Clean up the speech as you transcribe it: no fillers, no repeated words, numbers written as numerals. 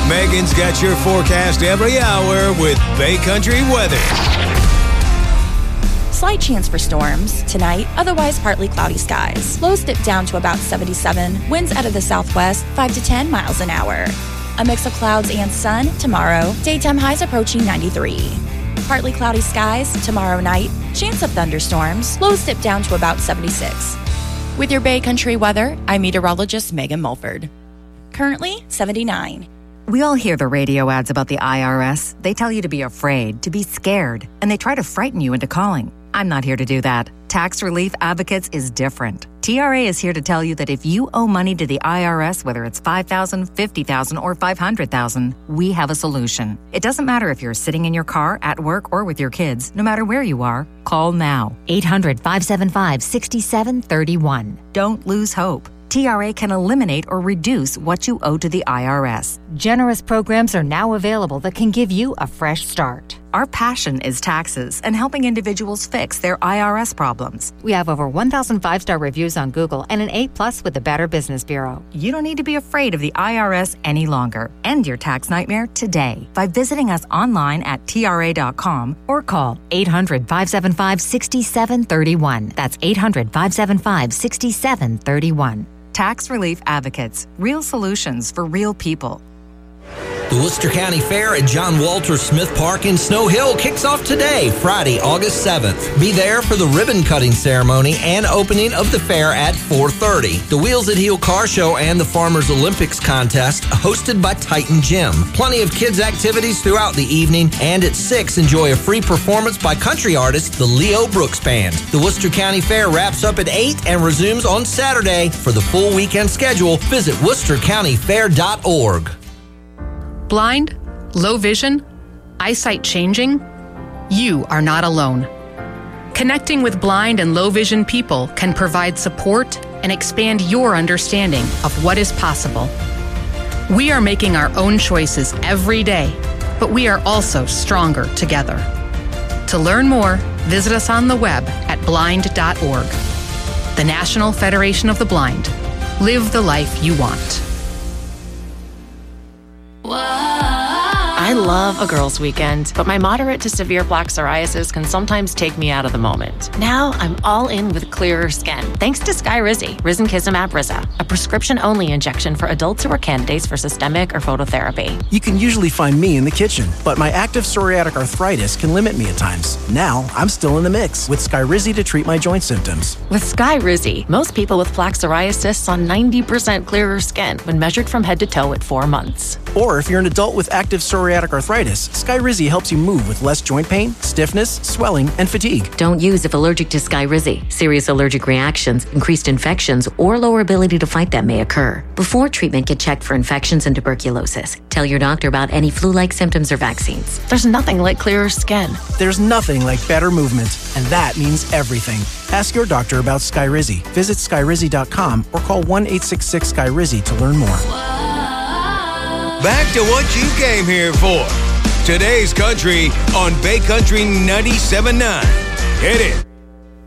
Megan's got your forecast every hour with Bay Country weather. Slight chance for storms tonight, otherwise partly cloudy skies. Lows dip down to about 77. Winds out of the southwest, 5 to 10 miles an hour. A mix of clouds and sun tomorrow. Daytime highs approaching 93. Partly cloudy skies tomorrow night. Chance of thunderstorms. Lows dip down to about 76. With your Bay Country weather, I'm meteorologist Megan Mulford. Currently 79. We all hear the radio ads about the IRS. They tell you to be afraid, to be scared, and they try to frighten you into calling. I'm not here to do that. Tax Relief Advocates is different. TRA is here to tell you that if you owe money to the IRS, whether it's $5,000, $50,000, or $500,000, we have a solution. It doesn't matter if you're sitting in your car, at work, or with your kids. No matter where you are, call now. 800-575-6731. Don't lose hope. TRA can eliminate or reduce what you owe to the IRS. Generous programs are now available that can give you a fresh start. Our passion is taxes and helping individuals fix their IRS problems. We have over 1,000 5-star reviews on Google and an A+ with the Better Business Bureau. You don't need to be afraid of the IRS any longer. End your tax nightmare today by visiting us online at TRA.com or call 800-575-6731. That's 800-575-6731. Tax Relief Advocates. Real solutions for real people. The Worcester County Fair at John Walter Smith Park in Snow Hill kicks off today, Friday, August 7th. Be there for the ribbon cutting ceremony and opening of the fair at 4:30. The Wheels at Heel Car Show and the Farmers Olympics contest hosted by Titan Gym. Plenty of kids' activities throughout the evening, and at 6, enjoy a free performance by country artist, the Leo Brooks Band. The Worcester County Fair wraps up at 8 and resumes on Saturday. For the full weekend schedule, visit worcestercountyfair.org. Blind? Low vision? Eyesight changing? You are not alone. Connecting with blind and low vision people can provide support and expand your understanding of what is possible. We are making our own choices every day, but we are also stronger together. To learn more, visit us on the web at blind.org. The National Federation of the Blind. Live the life you want. I love a girls' weekend, but my moderate to severe plaque psoriasis can sometimes take me out of the moment. Now I'm all in with clearer skin, thanks to Skyrizi, Risankizumab Riza, a prescription-only injection for adults who are candidates for systemic or phototherapy. You can usually find me in the kitchen, but my active psoriatic arthritis can limit me at times. Now I'm still in the mix with Skyrizi to treat my joint symptoms. With Skyrizi, most people with plaque psoriasis saw 90% clearer skin when measured from head to toe at 4 months. Or if you're an adult with active psoriatic arthritis, Skyrizi helps you move with less joint pain, stiffness, swelling, and fatigue. Don't use if allergic to Skyrizi. Serious allergic reactions, increased infections, or lower ability to fight them may occur. Before treatment, get checked for infections and tuberculosis. Tell your doctor about any flu-like symptoms or vaccines. There's nothing like clearer skin. There's nothing like better movement, and that means everything. Ask your doctor about Skyrizi. Visit Skyrizi.com or call 1-866-SKYRIZI to learn more. Back to what you came here for. Today's Country on Bay Country 97.9. Hit it.